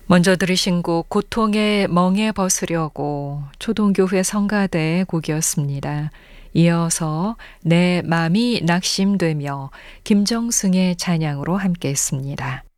먼저 들으신 곡 고통의 멍에 벗으려고 초동교회 성가대의 곡이었습니다. 이어서 내 맘이 낙심되며 김정승의 찬양으로 함께했습니다.